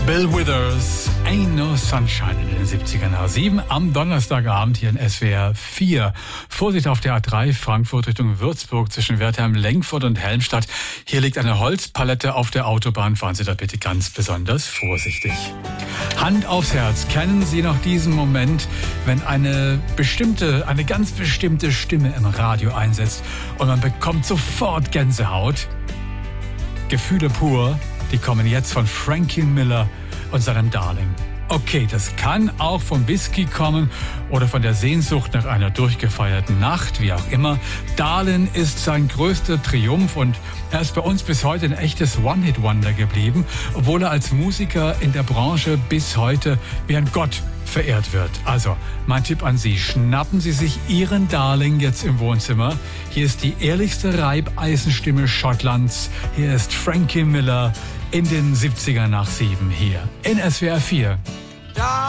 Bill Withers, Ain't No Sunshine in den 70er nach 7 am Donnerstagabend hier in SWR 4. Vorsicht auf der A3 Frankfurt Richtung Würzburg zwischen Wertheim-Lengfurt und Helmstadt. Hier liegt eine Holzpalette auf der Autobahn. Fahren Sie da bitte ganz besonders vorsichtig. Hand aufs Herz. Kennen Sie noch diesen Moment, wenn eine ganz bestimmte Stimme im Radio einsetzt und man bekommt sofort Gänsehaut? Gefühle pur. Die kommen jetzt von Frankie Miller und seinem Darling. Okay, das kann auch vom Whisky kommen oder von der Sehnsucht nach einer durchgefeierten Nacht, wie auch immer. Darling ist sein größter Triumph und er ist bei uns bis heute ein echtes One-Hit-Wonder geblieben, obwohl er als Musiker in der Branche bis heute wie ein Gott verehrt wird. Also, mein Tipp an Sie, schnappen Sie sich Ihren Darling jetzt im Wohnzimmer. Hier ist die ehrlichste Reibeisenstimme Schottlands. Hier ist Frankie Miller in den 70er nach 7 hier in SWR 4.